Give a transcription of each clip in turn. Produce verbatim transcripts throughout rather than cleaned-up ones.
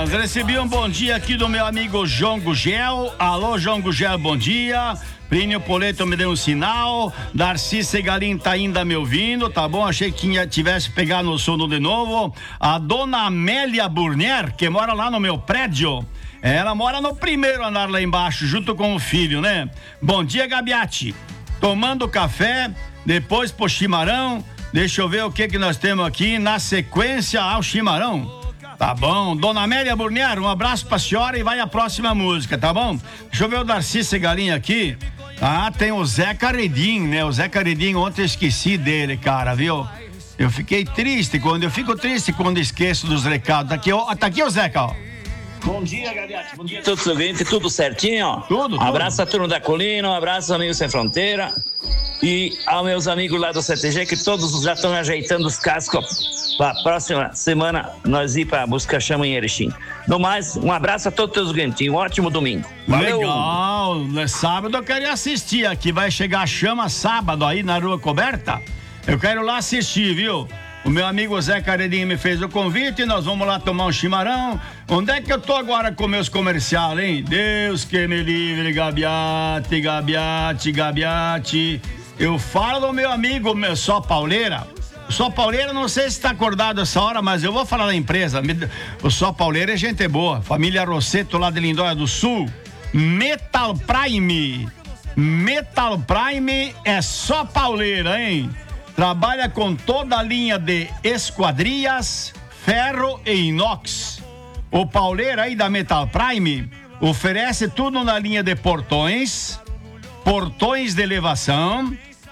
buenas. Recebi um bom dia aqui do meu amigo João Gugel. Alô, João Gugel, bom dia. Plínio Poleto me deu um sinal. Darcy Segalim tá ainda me ouvindo, tá bom? Achei que tinha, tivesse pegado no sono de novo. A dona Amélia Burnier, que mora lá no meu prédio. Ela mora no primeiro andar lá embaixo, junto com o filho, né? Bom dia, Gabiati. Tomando café, depois pro chimarrão. Deixa eu ver o que que nós temos aqui. Na sequência, ao chimarrão. Tá bom. Dona Amélia Burnier, um abraço pra senhora e vai a próxima música, tá bom? Deixa eu ver o Darcy Segalim aqui. Ah, tem o Zé Caredim, né? O Zé Caredim, ontem eu esqueci dele, cara, viu? Eu fiquei triste quando, eu fico triste quando esqueço dos recados. Tá aqui, ó, tá aqui o Zeca, ó. Bom dia, Gabiati. Bom dia a todos os ouvintes. Tudo certinho? Ó. Tudo, Um abraço a turma da Colina, um abraço aos amigos Sem Fronteira e aos meus amigos lá do C T G, que todos já estão ajeitando os cascos para a próxima semana nós ir para buscar chama em Erechim. No mais, um abraço a todos os ouvintes. Um ótimo domingo. Valeu. Legal. Sábado eu quero ir assistir aqui. Vai chegar a chama sábado aí na Rua Coberta. Eu quero lá assistir, viu? O meu amigo Zé Caredinho me fez o convite, nós vamos lá tomar um chimarrão. Onde é que eu tô agora com meus comerciais, hein? Deus que me livre, Gabiati, Gabiati, Gabiati. Eu falo do meu amigo, meu, só Pauleira. O Só Pauleira, não sei se tá acordado essa hora, mas eu vou falar da empresa. O Só Pauleira é gente boa. Família Rosseto lá de Lindóia do Sul. Metal Prime. Metal Prime é só pauleira, hein? Trabalha com toda a linha de esquadrias, ferro e inox. O pauleiro aí da Metal Prime oferece tudo na linha de portões, portões de elevação,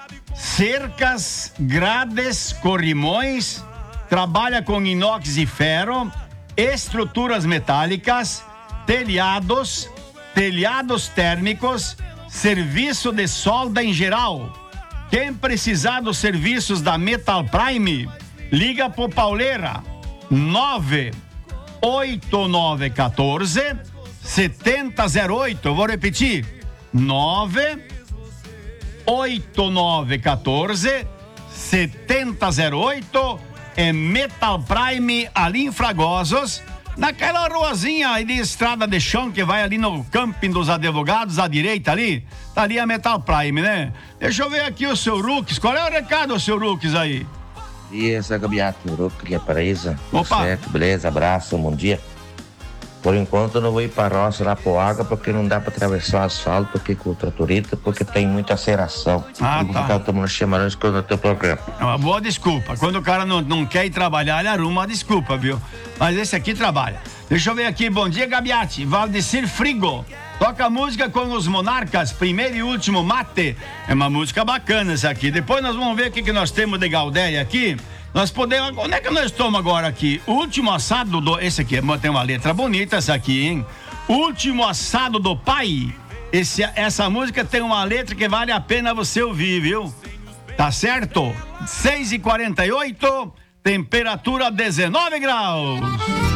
cercas, grades, corrimões. Trabalha com inox e ferro, estruturas metálicas, telhados, telhados térmicos, serviço de solda em geral. Quem precisar dos serviços da Metal Prime, liga pro Pauleira nove oito nove um quatro sete zero zero oito. Eu vou repetir: nove oito nove um quatro sete zero zero oito. É Metal Prime ali em Fragosos, naquela ruazinha aí de estrada de chão que vai ali no camping dos advogados à direita ali. Tá ali a Metal Prime, né? Deixa eu ver aqui o seu Rux. Qual é o recado, seu Rux aí? Bom dia, Zé Gabiati, Rux aqui é Paraíso. Opa! Certo, beleza, abraço, bom dia. Por enquanto eu não vou ir pra roça lá pro água, porque não dá pra atravessar o asfalto aqui com o tratorita, porque tem muita aceração. Ah, eu vou tá. ficar tomando chimarrão escutando o teu programa. É uma boa desculpa. Quando o cara não, não quer ir trabalhar, ele arruma uma desculpa, viu? Mas esse aqui trabalha. Deixa eu ver aqui. Bom dia, Gabiati. Valdecir Frigo. Toca música com os Monarcas, primeiro e último mate. É uma música bacana essa aqui. Depois nós vamos ver o que, que nós temos de Gaudéria aqui. Nós podemos... Onde é que nós estamos agora aqui? Último assado do... Esse aqui tem uma letra bonita, essa aqui, hein? Último assado do pai. Esse, essa música tem uma letra que vale a pena você ouvir, viu? Tá certo? seis e quarenta e oito, temperatura dezenove graus.